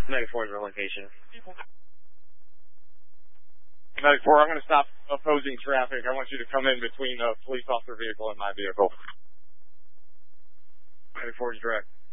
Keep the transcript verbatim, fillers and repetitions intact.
Medic four is your location. Medic four, I'm going to stop opposing traffic. I want you to come in between the police officer vehicle and my vehicle. Medic four is direct.